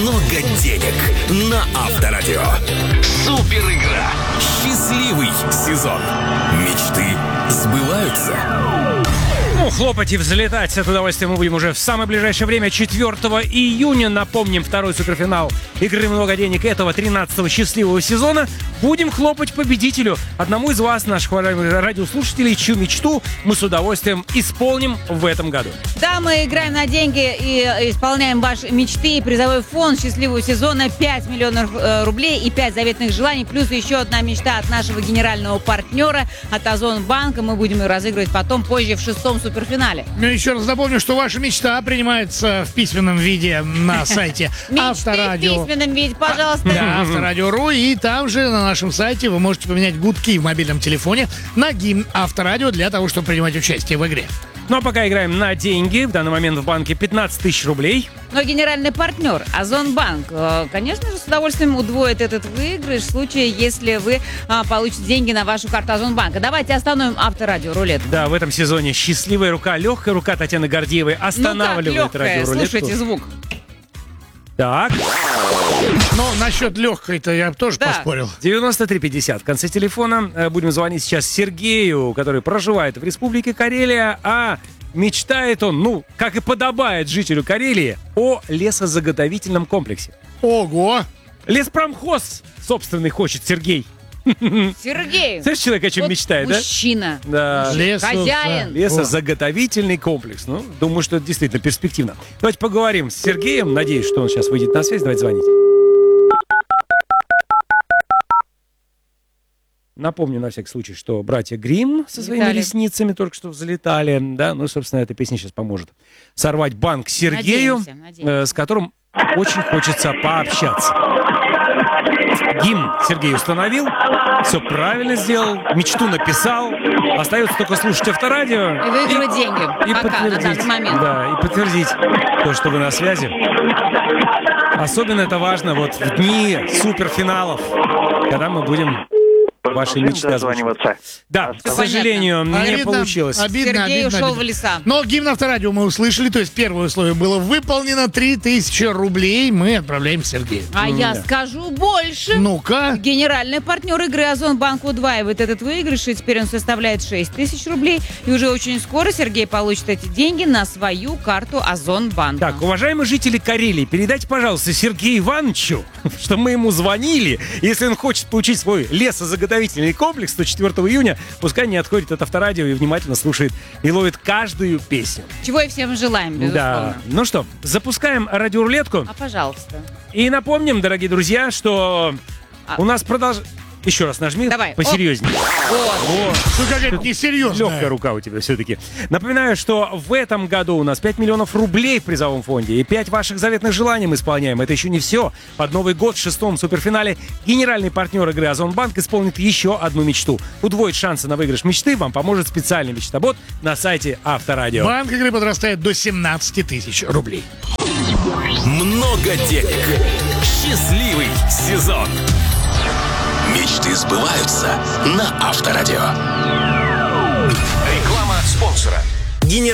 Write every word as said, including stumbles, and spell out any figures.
Много денег на Авторадио. Супер игра. Счастливый сезон. Мечты сбываются. Ну, хлопать и взлетать с удовольствием мы будем уже в самое ближайшее время, четвёртого июня. Напомним, второй суперфинал игры «Много денег» этого тринадцатого счастливого сезона. Будем хлопать победителю, одному из вас, наших радиослушателей, чью мечту мы с удовольствием исполним в этом году. Да, мы играем на деньги и исполняем ваши мечты. И призовой фонд счастливого сезона пять миллионов рублей и пять заветных желаний. Плюс еще одна мечта от нашего генерального партнера, от Озонбанка. Мы будем ее разыгрывать потом, позже, в шестом суперфинале. Ну, еще раз напомню, что ваша мечта принимается в письменном виде на сайте Авторадио. В письменном виде, пожалуйста. Да, Авторадио.ру. И там же на нашем сайте вы можете поменять гудки в мобильном телефоне на гимн Авторадио для того, чтобы принимать участие в игре. Ну а пока играем на деньги. В данный момент в банке пятнадцать тысяч рублей. Но генеральный партнер Озонбанк, конечно же, с удовольствием удвоит этот выигрыш в случае, если вы а, получите деньги на вашу карту Озонбанка. Давайте остановим Авторадио рулетку. Да, в этом сезоне счастливая рука, легкая рука Татьяны Гордеевой останавливает ну как, легкая? радиорулетку. Слушайте звук. Так. Ну, насчет легкой-то я тоже Да. поспорил. девяносто три пятьдесят. В конце телефона э, будем звонить сейчас Сергею, который проживает в Республике Карелия, а мечтает он, ну, как и подобает жителю Карелии, о лесозаготовительном комплексе. Ого! Леспромхоз собственный хочет Сергей. Сергей. Знаешь, человек о чем вот мечтает, да? мужчина. Да. Лесо- Хозяин. Лесозаготовительный комплекс. Ну, думаю, что это действительно перспективно. Давайте поговорим с Сергеем. Надеюсь, что он сейчас выйдет на связь. Давайте звонить. Напомню на всякий случай, что братья Гримм со своими Взлетали. ресницами только что взлетали. Да, ну, собственно, эта песня сейчас поможет сорвать банк Сергею, Надеемся, надеемся. э, с которым очень хочется пообщаться. Гимн Сергей установил, все правильно сделал, мечту написал. Остается только слушать Авторадио. И выигрывать деньги. И Пока, на подтвердить, данный момент. да, и подтвердить то, что вы на связи. Особенно это важно вот в дни суперфиналов, когда мы будем ваши мечты озвучивать. Да, к Всё сожалению, не Обидно, получилось. Обидно, Сергей обидно, ушел обидно. в леса. Но гимн Авторадио мы услышали, то есть первое условие было выполнено, три тысячи рублей мы отправляем Сергею. А я Да. скажу больше. Ну-ка. Генеральный партнер игры Озонбанк удваивает этот выигрыш, и теперь он составляет шесть тысяч рублей. И уже очень скоро Сергей получит эти деньги на свою карту Озонбанка. Так, уважаемые жители Карелии, передайте, пожалуйста, Сергею Ивановичу, что мы ему звонили. Если он хочет получить свой лесозаготовительный комплекс, то четвёртого июня пускай не отходит от Авторадио и внимательно слушает и ловит каждую песню. Чего и всем желаем, безусловно. Да. Ну что, запускаем радиорулетку. А пожалуйста. И напомним, дорогие друзья, что А. у нас продолжает... Еще раз нажми, Давай. посерьезнее. Вот. Ну, какая-то несерьезная. Легкая рука у тебя все-таки. Напоминаю, что в этом году у нас пять миллионов рублей в призовом фонде и пять ваших заветных желаний мы исполняем. Это еще не все. Под Новый год в шестом суперфинале генеральный партнер игры Озонбанк исполнит еще одну мечту. Удвоить шансы на выигрыш мечты вам поможет специальный мечтобот на сайте Авторадио. Банк игры подрастает до семнадцать тысяч рублей. Много денег. Счастливый сезон. Мечты сбываются на Авторадио. Реклама спонсора.